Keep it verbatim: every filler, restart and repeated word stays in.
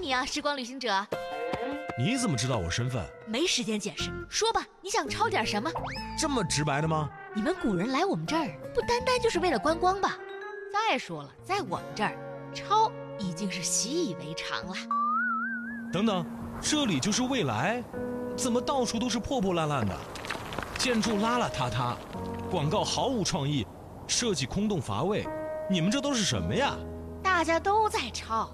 你啊，时光旅行者。 你怎么知道我身份？ 没时间解释，说吧，你想抄点什么？ 这么直白的吗？ 你们古人来我们这儿，不单单就是为了观光吧？再说了，在我们这儿，抄已经是习以为常了。 等等，这里就是未来？怎么到处都是破破烂烂的？建筑邋邋遢遢，广告毫无创意，设计空洞乏味，你们这都是什么呀？ 大家都在抄，